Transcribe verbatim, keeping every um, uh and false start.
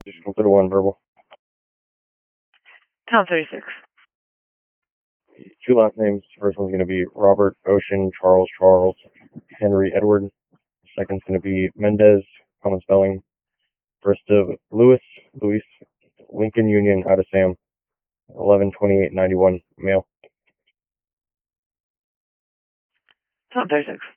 Just consider one verbal. Pound thirty-six. Two last names. First one's going to be Robert Ocean Charles Charles Henry Edward. Second's going to be Mendez, common spelling. First of Louis Luis Lincoln Union out of Sam. eleven twenty-eight ninety-one male. Pound thirty-six.